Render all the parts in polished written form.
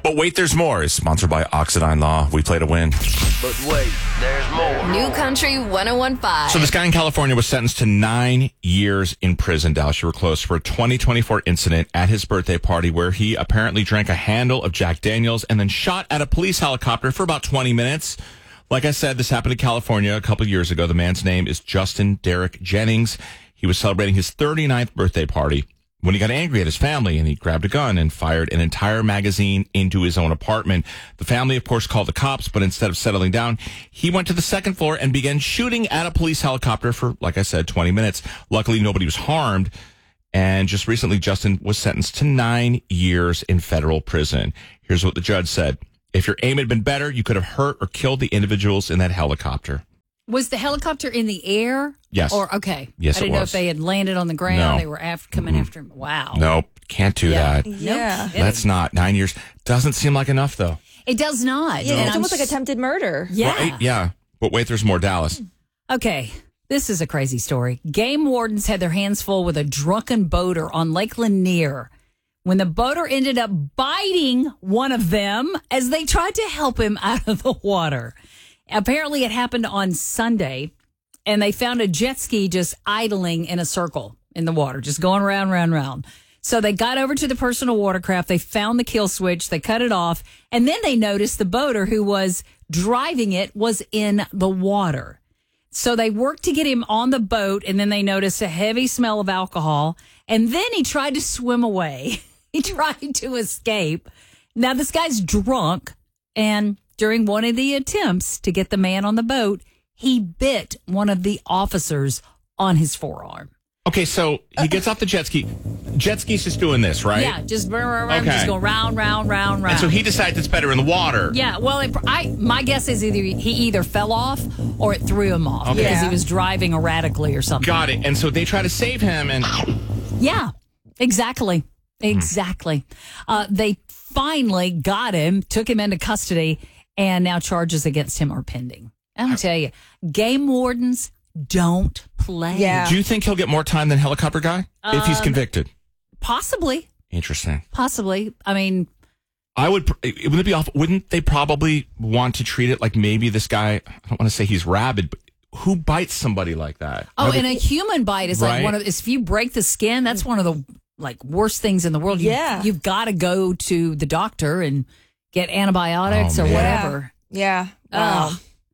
But Wait, There's More is sponsored by Oxidine Law. We play to win. But wait, there's more. New Country 101.5. So this guy in California was sentenced to 9 years in prison, Dallas. You were close, for a 2024 incident at his birthday party where he apparently drank a handle of Jack Daniels and then shot at a police helicopter for about 20 minutes. Like I said, this happened in California a couple years ago. The man's name is Justin Derek Jennings. He was celebrating his 39th birthday party when he got angry at his family, and he grabbed a gun and fired an entire magazine into his own apartment. The family, of course, called the cops, but instead of settling down, he went to the second floor and began shooting at a police helicopter for, like I said, 20 minutes. Luckily, nobody was harmed. And just recently, Justin was sentenced to 9 years in federal prison. Here's what the judge said. If your aim had been better, you could have hurt or killed the individuals in that helicopter. Was the helicopter in the air? Yes. Or okay. Yes, I didn't it know was. if they had landed on the ground. No. They were coming after him. Wow. Nope, can't do that. Yeah. That's not 9 years. Doesn't seem like enough, though. It does not. Yeah, And it's almost like attempted murder. Yeah. Right? Yeah. But wait, there's more, Dallas. Okay. This is a crazy story. Game wardens had their hands full with a drunken boater on Lake Lanier when the boater ended up biting one of them as they tried to help him out of the water. Apparently, it happened on Sunday, and they found a jet ski just idling in a circle in the water, just going round, round, round. So they got over to the personal watercraft. They found the kill switch. They cut it off. And then they noticed the boater who was driving it was in the water. So they worked to get him on the boat, and then they noticed a heavy smell of alcohol. And then he tried to swim away. He tried to escape. Now, this guy's drunk, and during one of the attempts to get the man on the boat, he bit one of the officers on his forearm. Okay, so he gets off the jet ski. Jet ski's just doing this, right? Yeah, just Okay. just go round, round, round, round. And so he decides it's better in the water. Yeah, well, my guess is he either fell off or it threw him off Okay. because he was driving erratically or something. Got it. And so they try to save him, and Yeah, exactly. Exactly. They finally got him, took him into custody, and now charges against him are pending. I'm going to tell you, game wardens don't play. Yeah. do you think he'll get more time than helicopter guy if he's convicted? Possibly. Interesting. Possibly. I mean, Wouldn't it be awful? Wouldn't they probably want to treat it like maybe this guy, I don't want to say he's rabid, but who bites somebody like that? and a human bite is like Right. if you break the skin, that's one of the worst things in the world. You've got to go to the doctor and get antibiotics Oh, or man. whatever. Yeah. Wow.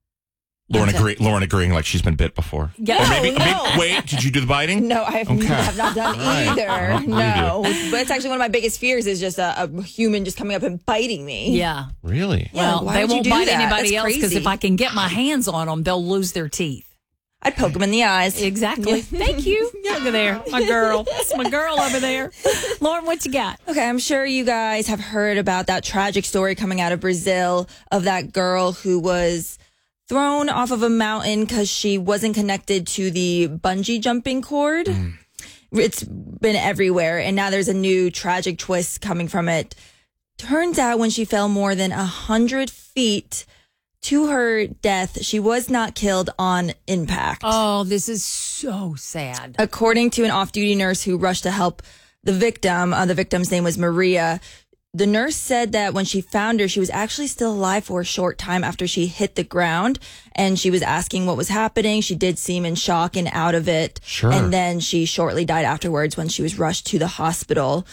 Lauren agreeing like she's been bit before. Yeah. Or maybe, no. wait, did you do the biting? No, I have not done All right. either. I don't believe No. But it's actually one of my biggest fears is just a human just coming up and biting me. Yeah. Really? Yeah, Well, why they would you won't do bite that? anybody That's else because crazy. if I can get my hands on them, they'll lose their teeth. I'd poke him in the eyes. Exactly. Thank you. Look at there. My girl. That's my girl over there. Lauren, what you got? Okay, I'm sure you guys have heard about that tragic story coming out of Brazil of that girl who was thrown off of a mountain because she wasn't connected to the bungee jumping cord. It's been everywhere, and now there's a new tragic twist coming from it. Turns out when she fell more than 100 feet to her death, she was not killed on impact. Oh, this is so sad. According to an off-duty nurse who rushed to help the victim's name was Maria. The nurse said that when she found her, she was actually still alive for a short time after she hit the ground, and she was asking what was happening. She did seem in shock and out of it. Sure. And then she shortly died afterwards when she was rushed to the hospital.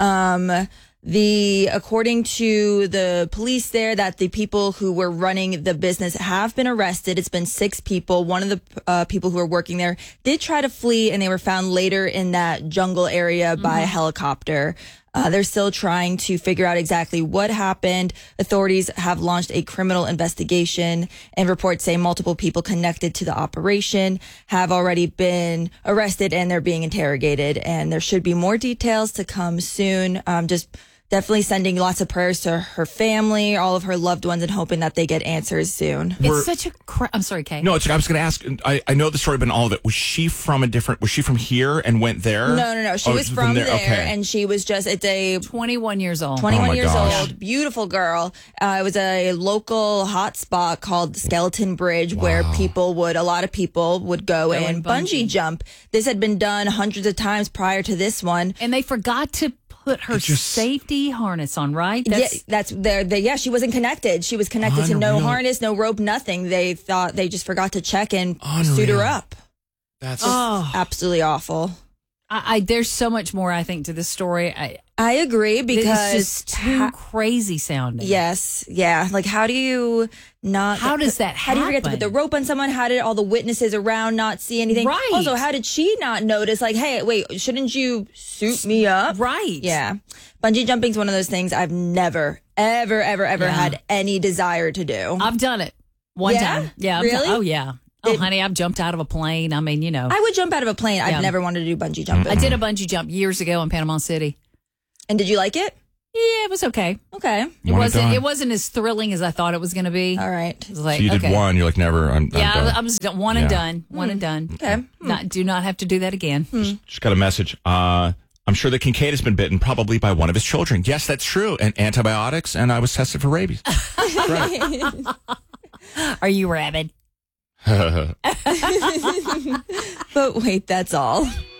According to the police there, that the people who were running the business have been arrested. It's been 6 people. One of the people who were working there did try to flee, and they were found later in that jungle area by a helicopter. They're still trying to figure out exactly what happened. Authorities have launched a criminal investigation, and reports say multiple people connected to the operation have already been arrested and they're being interrogated. And there should be more details to come soon. Just definitely sending lots of prayers to her family, all of her loved ones, and hoping that they get answers soon. It's such a I'm sorry, Kay. No, I was going to ask. I know the story, but all of it. Was she from here and went there? No. She Oh, was from there, Okay. and she was just, it's a 21 years old. 21 Oh my years gosh. old, beautiful girl. It was a local hot spot called Skeleton Bridge where a lot of people would go and and bungee. bungee jump. This had been done hundreds of times prior to this one. And they forgot to put her safety harness on, right? Yeah, she wasn't connected. She was connected to no Unreal. harness, no rope, nothing. They thought they just forgot to check and suit her up. That's Absolutely awful. There's so much more, I think, to this story. I agree because it's just too crazy sounding. Yes, yeah. Like, how do you not? How does that How do you forget to put the rope on someone? How did all the witnesses around not see anything? Right. Also, how did she not notice? Like, hey, wait, shouldn't you suit me up? Right. Yeah. Bungee jumping's one of those things I've never, ever had any desire to do. I've done it one Yeah? time. Yeah. Really? Oh, yeah. Oh, honey, I've jumped out of a plane. I mean, you know. I would jump out of a plane. Yeah. I've never wanted to do bungee jumping. I did a bungee jump years ago in Panama City. And did you like it? Yeah, it was okay. Okay. It wasn't as thrilling as I thought it was going to be. All right. It was like, so you did okay. one. You're like, never. I'm done. I was one and done. One and done. Okay. Do not have to do that again. Just got a message. I'm sure that Kincaid has been bitten, probably by one of his children. Yes, that's true. And antibiotics, and I was tested for rabies. Right. Are you rabid? But wait, that's all.